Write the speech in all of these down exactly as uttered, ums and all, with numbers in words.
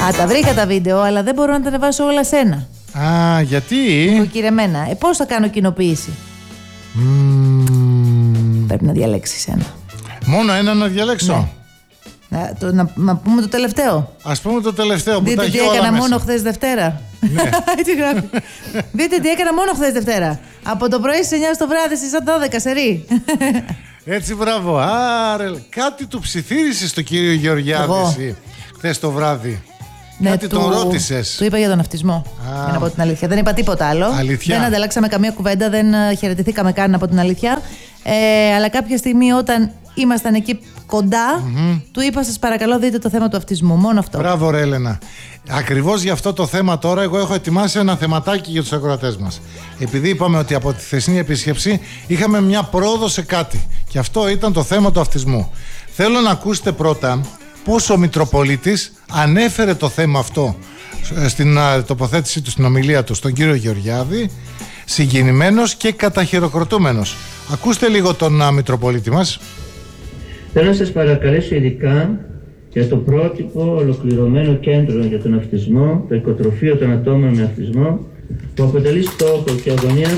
Α, τα βρήκα τα βίντεο, αλλά δεν μπορώ να τα ανεβάσω όλα σένα. Α, γιατί? Κοκυρεμένα. Ε, πώς θα κάνω κοινοποίηση? Mm. Πρέπει να διαλέξεις ένα. Μόνο ένα να διαλέξω? Ναι. Να, το, να, να πούμε το τελευταίο. Ας πούμε το τελευταίο που Δείτε τα τι έχει όλα έκανα μέσα. μόνο χθες Δευτέρα. Ναι. Έτσι γράφει. Δείτε τι έκανα μόνο χθες Δευτέρα. Από το πρωί στις εννιά στο βράδυ στις δώδεκα σερί. Έτσι, μπράβο. Άρε, κάτι του ψιθύρισες στο κύριο Γεωργιάδη χθες το βράδυ. Ναι, κάτι του, τον ρώτησες. Του είπα για τον αυτισμό. Για να πω την αλήθεια. Δεν είπα τίποτα άλλο. Αλήθεια. Δεν ανταλλάξαμε καμία κουβέντα, δεν χαιρετηθήκαμε καν, από την αλήθεια. Ε, αλλά κάποια στιγμή όταν ήμασταν εκεί κοντά, mm-hmm. του είπα, σας παρακαλώ δείτε το θέμα του αυτισμού. Μόνο αυτό. Μπράβο ρε Έλενα. Ακριβώς για αυτό το θέμα τώρα εγώ έχω ετοιμάσει ένα θεματάκι για τους ακροατές μας. Επειδή είπαμε ότι από τη χθεσινή επίσκεψη είχαμε μια πρόοδο σε κάτι. Και αυτό ήταν το θέμα του αυτισμού. Θέλω να ακούσετε πρώτα πώς ο Μητροπολίτης ανέφερε το θέμα αυτό στην τοποθέτησή του, στην ομιλία του στον κύριο Γεωργιάδη, συγκινημένος και καταχειροκροτούμενος. Ακούστε λίγο τον α, Μητροπολίτη μας. Θέλω να σας παρακαλέσω ειδικά για το πρότυπο ολοκληρωμένο κέντρο για τον αυτισμό, το οικοτροφείο των ατόμων με αυτισμό, που αποτελεί στόχο και αγωνία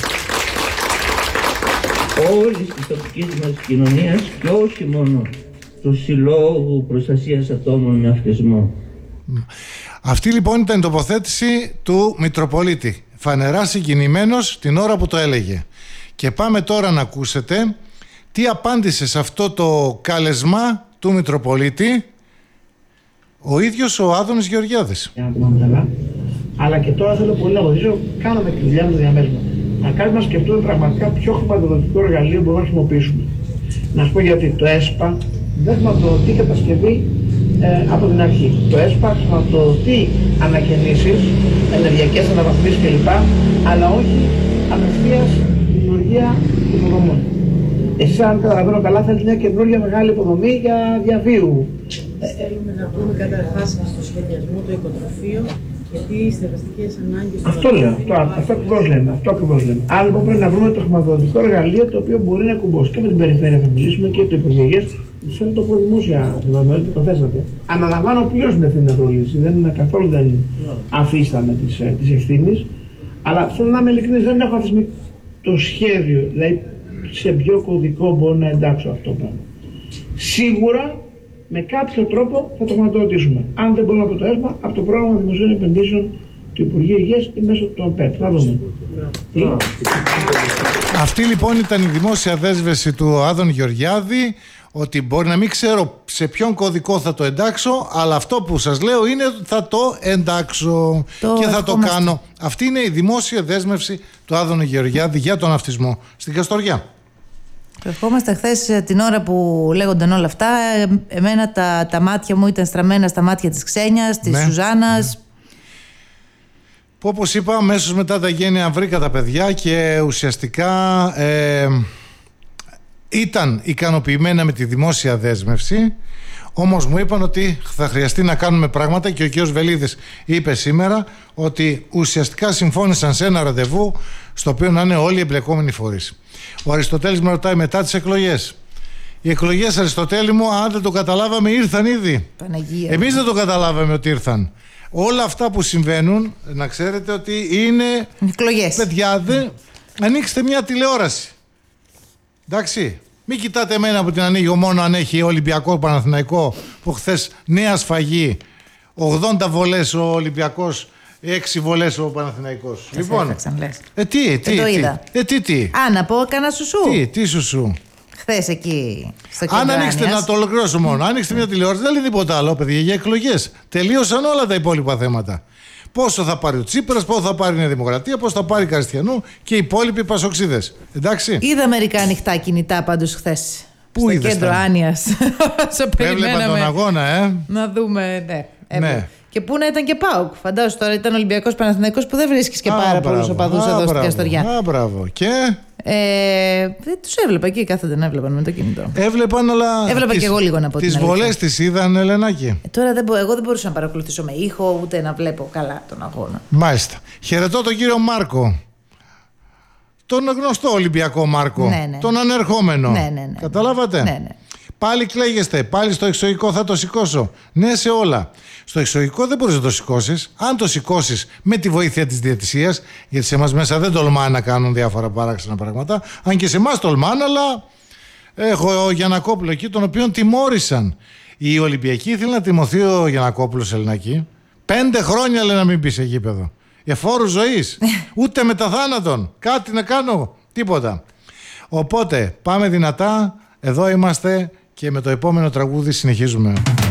όλης της τοπικής μας κοινωνίας και όχι μόνο του Συλλόγου Προστασίας Ατόμων με Αυτισμό. Αυτή λοιπόν ήταν η τοποθέτηση του Μητροπολίτη. Φανερά συγκινημένος την ώρα που το έλεγε. Και πάμε τώρα να ακούσετε τι απάντησε σε αυτό το κάλεσμα του Μητροπολίτη ο ίδιος ο Άδωνης Γεωργιάδης. Για να θυμάμαι καλά. Αλλά και τώρα θέλω πολύ να βοηθήσω, κάναμε τη δουλειά μας διαμέσου. Να κάνουμε να σκεφτούμε πραγματικά ποιο χρηματοδοτικό εργαλείο μπορούμε να χρησιμοποιήσουμε. Να σου πω γιατί το ΕΣΠΑ δεν χρηματοδοτεί κατασκευή ε, από την αρχή. Το ΕΣΠΑ χρηματοδοτεί ανακαινήσεις, ενεργειακές αναβαθμίσεις κλπ. Αλλά όχι απευθείας δημιουργία υποδομών. Εσείς, αν καταλαβαίνω καλά, θέλετε μια καινούργια μεγάλη υποδομή για διαβίου. Θέλουμε να πούμε καταρχάς στο σχεδιασμό το οικοτροφείο, γιατί οι στεγαστικές ανάγκες... Αυτό λέω, αυτό, αυτό ακριβώς λέμε, αυτό ακριβώς λέμε. Άρα λοιπόν πρέπει να βρούμε το χρηματοδοτικό εργαλείο το οποίο μπορεί να κουμπώσει. Και με την περιφέρεια θα μιλήσουμε και το Υπουργείο. Θέλω το πω δημόσια, δηλαδή το θέσατε. Αναλαμβάνω πλήρως την ευθύνη να το λύσει, δεν, καθόλου δεν αφίσταμε της ευθύνης. Αλλά θέλω να είμαι ειλικρινής, δεν έχω αυτή το σχέδιο, δηλαδή σε ποιο κωδικό μπορώ να εντάξω αυτό το πράγμα. Σίγουρα με κάποιο τρόπο θα το χρηματοδοτήσουμε. Αν δεν μπορούμε από το ΕΣΜΑ, από το πρόγραμμα δημοσίων επενδύσεων του Υπουργείου Υγείας ή μέσω του ΠΕΠ. Θα δούμε. Αυτή λοιπόν ήταν η δημόσια δέσμευση του Άδωνη Γεωργιάδη, ότι μπορεί να μην ξέρω σε ποιον κωδικό θα το εντάξω, αλλά αυτό που σας λέω είναι θα το εντάξω το και θα το κάνω. Αυτή είναι η δημόσια δέσμευση του Άδωνη Γεωργιάδη για τον αυτισμό στην Καστοριά. Ερχόμαστε χθες την ώρα που λέγονταν όλα αυτά. Εμένα τα, τα μάτια μου ήταν στραμμένα στα μάτια της Ξένιας, της ναι, Σουζάνας. Ναι. Που όπως είπα, αμέσως μετά τα γένεια βρήκα τα παιδιά και ουσιαστικά ε, ήταν ικανοποιημένα με τη δημόσια δέσμευση. Όμως μου είπαν ότι θα χρειαστεί να κάνουμε πράγματα και ο κ. Βελίδης είπε σήμερα ότι ουσιαστικά συμφώνησαν σε ένα ραντεβού στο οποίο να είναι όλοι οι εμπλεκόμενοι φορείς. Ο Αριστοτέλης με ρωτάει μετά τις εκλογές. Οι εκλογές, Αριστοτέλη μου, αν δεν το καταλάβαμε, ήρθαν ήδη. Παναγία. Εμείς δεν το καταλάβαμε ότι ήρθαν. Όλα αυτά που συμβαίνουν, να ξέρετε ότι είναι εκλογές. Παιδιά, δεν... ανοίξτε μια τηλεόραση. Εντάξει. Μην κοιτάτε εμένα που την ανοίγω μόνο αν έχει Ολυμπιακό Παναθηναϊκό, που χθες νέα σφαγή, ογδόντα βολές ο Ολυμπιακός, έξι βολές ο Παναθηναϊκός. Σας λοιπόν, έφταξαν, λες. Ε, τι, τι, το τι, είδα. Ε, τι, τι. Α, να πω κανένα σουσού. Τι, τι σουσού. Χθες εκεί στο κέντρο. Αν ανοίξετε, να το ολοκληρώσω μόνο, ανοίξτε μια τηλεόραση, δεν λέει τίποτα άλλο, παιδιά, για εκλογές. Τελείωσαν όλα τα υπόλοιπα θέματα. Πόσο θα πάρει ο Τσίπρας, πόσο θα πάρει η Νέα Δημοκρατία, πόσο θα πάρει η Καριστιανού και οι υπόλοιποι πασοξίδες. Εντάξει. Είδα μερικά ανοιχτά κινητά πάντως χθες. Πού στο κέντρο Άνοιας. Έβλεπα τον αγώνα, ε. Να δούμε, ναι. ναι. Και πού να ήταν και ΠΑΟΚ. Φαντάζομαι τώρα ήταν Ολυμπιακός Παναθηναϊκός που δεν βρίσκεις και α, πάρα μπράβο, πολλούς οπαδούς εδώ στην Καστοριά. Α, μπράβο. Και. Ε, τους έβλεπα εκεί, κάθονται να έβλεπαν με το κινητό. Έβλεπαν, αλλά. Έβλεπα τις, και εγώ λίγο να πω την αλήθεια. Τις βολές τις είδαν, Ελενάκη. Ε, τώρα δεν μπο, εγώ δεν μπορούσα να παρακολουθήσω με ήχο, ούτε να βλέπω καλά τον αγώνα. Μάλιστα. Χαιρετώ τον κύριο Μάρκο. Τον γνωστό Ολυμπιακό Μάρκο. Ναι, ναι. Τον ανερχόμενο. Ναι, ναι, ναι. Καταλάβατε. Ναι, ναι. Πάλι κλαίγεστε, πάλι στο εξωτερικό θα το σηκώσω. Ναι, σε όλα. Στο εξωτερικό δεν μπορείς να το σηκώσεις. Αν το σηκώσεις με τη βοήθεια της διαιτησίας, γιατί σε εμάς μέσα δεν τολμάνε να κάνουν διάφορα παράξενα πράγματα, αν και σε εμάς τολμάνε, αλλά έχω ο Γιαννακόπουλο εκεί, τον οποίον τιμώρησαν. Οι Ολυμπιακοί ήθελαν να τιμωθεί ο Γιαννακόπουλος Ελληνική. Πέντε χρόνια λέει να μην μπει σε γήπεδο. Εφόρου ζωής. Ούτε με τα θάνατον. Κάτι να κάνω. Τίποτα. Οπότε πάμε δυνατά. Εδώ είμαστε και με το επόμενο τραγούδι συνεχίζουμε.